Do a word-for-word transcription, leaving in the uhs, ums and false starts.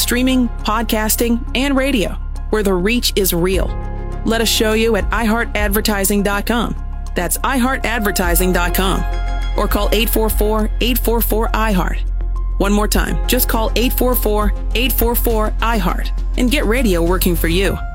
streaming, podcasting, and radio, where the reach is real. Let us show you at i heart advertising dot com. That's i heart advertising dot com. Or call eight four four, eight four four, I heart. One more time, just call eight four four, eight four four, I heart and get radio working for you.